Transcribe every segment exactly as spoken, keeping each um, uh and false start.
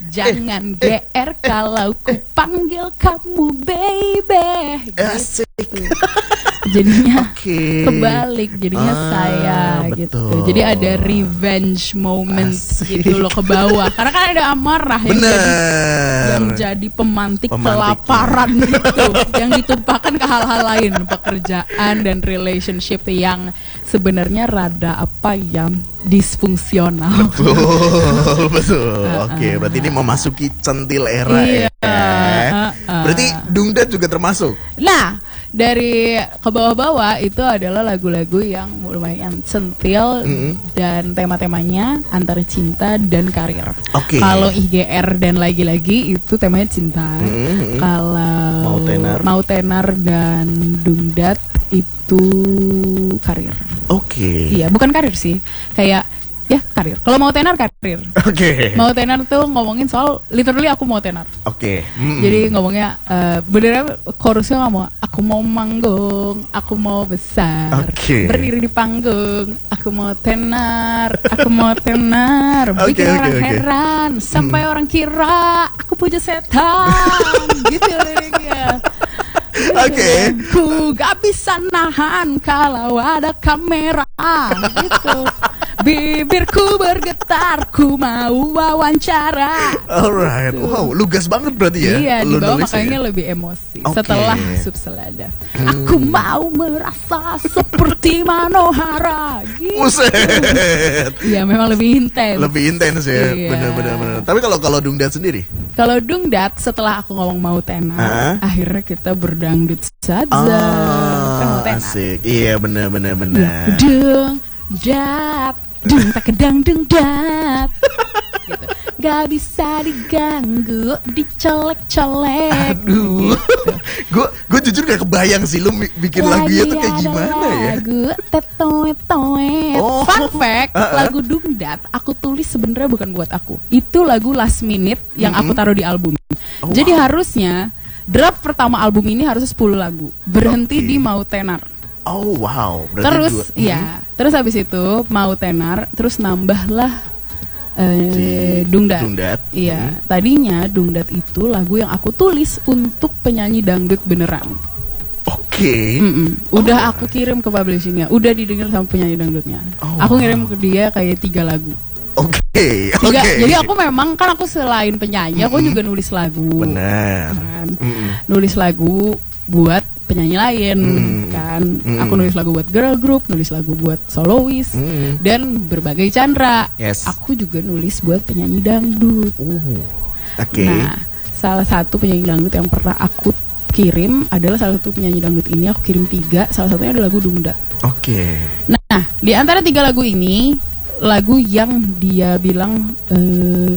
Jangan eh, G R eh, kalau ku panggil kamu baby gitu. Jadinya okay. kebalik, jadinya ah, saya betul. Gitu. Jadi ada revenge moment Asik. Gitu loh ke bawah. Karena kan ada amarah yang jadi, yang jadi pemantik, pemantik kelaparan ya. Gitu. Yang ditumpahkan ke hal-hal lain, pekerjaan dan relationship yang sebenarnya rada apa ya, disfungsional. Betul, betul. Uh, Oke, okay, berarti ini memasuki centil era iya, ya. Uh, uh. Berarti dungdat juga termasuk. Nah, dari ke bawah-bawah itu adalah lagu-lagu yang lumayan centil mm-hmm. dan tema-temanya antara cinta dan karir. Okay. Kalau I G R dan lagi-lagi itu temanya cinta. Mm-hmm. Kalau mau tenar, mau tenar dan dungdat itu karir. Oke. Okay. Iya, bukan karir sih. Kayak ya karir. Kalau mau tenar karir. Oke. Okay. Mau tenar tuh ngomongin soal literally aku mau tenar. Oke. Okay. Mm-hmm. Jadi ngomongnya uh, beneran chorusnya ngomong aku mau manggung, aku mau besar, okay. berdiri di panggung, aku mau tenar, aku mau tenar, bikin okay, orang okay, heran okay. sampai mm. orang kira aku puja setan. Gitu liriknya. Oke. Okay. Ku gak bisa nahan kalau ada kamera gitu. Bibirku bergetar, ku mau wawancara. Alright, gitu. Wow, lugas banget berarti ya. Iya, di bawah makanya ya? Lebih emosi. Okay. Setelah subselada, hmm. aku mau merasa seperti Manohara. Gitu. Buset. Iya, memang lebih intens. Lebih intens ya, iya. benar-benar. Tapi kalau kalau dungdat sendiri? Kalau dungdat, setelah aku ngomong mau tenar, uh-huh. akhirnya kita berdangdut saja. Oh, kan mau tenar. Asik. Iya, benar-benar benar. Dung, dat. Dung tak kedang dung dat gitu. Gak bisa diganggu, dicolek-colek. Aduh gitu. Gue gue jujur gak kebayang sih lu bikin lagi lagunya tuh kayak gimana lagu, ya. Lagu tetoet-toet. Oh. Fun fact, uh-uh. lagu dungdat aku tulis sebenarnya bukan buat aku. Itu lagu last minute yang mm-hmm. aku taruh di album. Oh, Jadi wow. harusnya draft pertama album ini harusnya sepuluh lagu. Berhenti okay. di Mau Tenar. Oh wow. Berarti terus dua. ya, mm-hmm. terus habis itu Mau Tenar, terus nambahlah uh, dungdat. Dungdat. Iya, mm-hmm. tadinya dungdat itu lagu yang aku tulis untuk penyanyi dangdut beneran. Oke. Okay. Udah oh. aku kirim ke publishingnya, udah didengar sama penyanyi dangdutnya. Oh, aku wow. ngirim ke dia kayak tiga lagu. Oke, okay, oke. Okay. Jadi aku memang kan aku selain penyanyi, mm-hmm. aku juga nulis lagu. Benar. Kan? Mm-hmm. Nulis lagu buat penyanyi lain mm. kan mm. aku nulis lagu buat girl group, nulis lagu buat soloist mm. dan berbagai genre. Yes. Aku juga nulis buat penyanyi dangdut. uh. Oke. Okay. Nah, salah satu penyanyi dangdut yang pernah aku kirim adalah salah satu penyanyi dangdut ini. Aku kirim tiga, salah satunya adalah lagu dungdat. Oke. Okay. Nah, di antara tiga lagu ini, lagu yang dia bilang uh,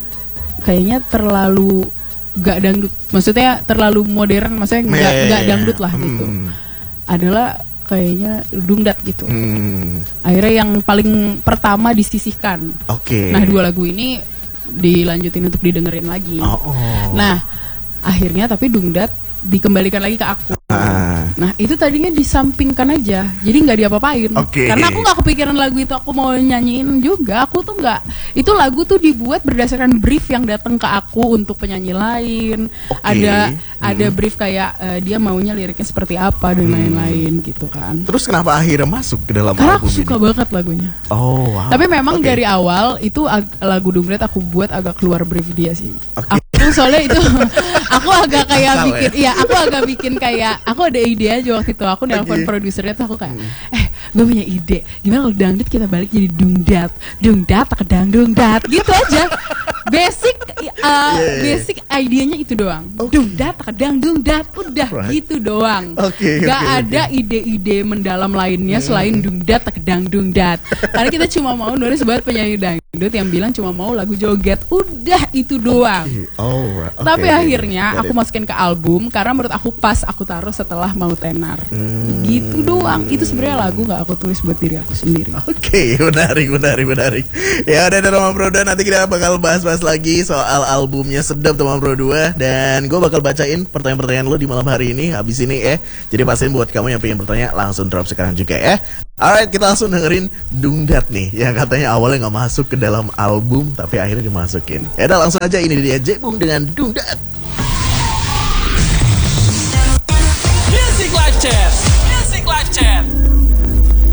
kayaknya terlalu gak dangdut, maksudnya terlalu modern, maksudnya gak, yeah, gak dangdut lah hmm. gitu, adalah kayaknya dungdat gitu. hmm. Akhirnya yang paling pertama disisihkan. Oke. Okay. Nah, dua lagu ini dilanjutin untuk didengerin lagi. oh, oh. Nah, akhirnya tapi dungdat dikembalikan lagi ke aku. ah. Nah, itu tadinya disampingkan aja, jadi nggak diapa-apain. Okay. Karena aku nggak kepikiran lagu itu aku mau nyanyiin juga. Aku tuh nggak, itu lagu tuh dibuat berdasarkan brief yang datang ke aku untuk penyanyi lain. Okay. Ada hmm. ada brief kayak uh, dia maunya liriknya seperti apa dan hmm. lain-lain gitu kan. Terus kenapa akhirnya masuk ke dalam Karena album aku suka ini? banget lagunya. Oh wow. Tapi memang okay. dari awal itu ag- lagu dungdat aku buat agak keluar brief dia sih. Okay. Aku soalnya itu aku agak kayak Asal bikin, ya? ya aku agak bikin kayak aku ada ide aja waktu itu. Aku nelfon okay. produsernya tuh aku kayak, eh gue punya ide, gimana kalau dangdut kita balik jadi dungdat, dungdat tak kedang dungdat gitu aja. Basic uh, yeah, yeah. basic idenya itu doang. Okay. Dungdat tak kedang dungdat udah right. gitu doang. Okay, Gak okay, ada okay. ide-ide mendalam lainnya hmm. selain dungdat tak kedang dungdat. Karena kita cuma mau nulis buat penyanyi dangdut yang bilang cuma mau lagu joget, udah itu doang. Okay. Oh, right. okay. Tapi akhirnya aku masukin ke album karena menurut aku pas aku taruh setelah Mau Tenar. Hmm. Gitu doang. Itu sebenarnya lagu nggak aku tulis buat diri aku sendiri. Oke, okay, menarik, menarik, menarik. Ya udah, Roma Proda, nanti kita bakal bahas-bahas lagi soal albumnya Sedap, teman dua dua. Dan gue bakal bacain pertanyaan-pertanyaan lo di malam hari ini. Habis ini ya. Jadi pastiin buat kamu yang pengen bertanya, langsung drop sekarang juga ya. Alright, kita langsung dengerin Dungdat nih, yang katanya awalnya gak masuk ke dalam album tapi akhirnya dimasukin. Ya udah, langsung aja, ini dia Jebung dengan Dungdat.